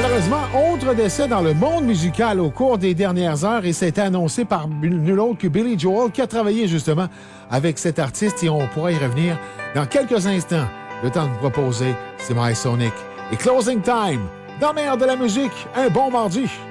Malheureusement, autre décès dans le monde musical au cours des dernières heures et c'était annoncé par nul autre que Billy Joel qui a travaillé justement avec cet artiste et on pourra y revenir dans quelques instants. Le temps de vous proposer, c'est My Sonic et Closing Time. Dans Meilleur de la musique, un bon mardi.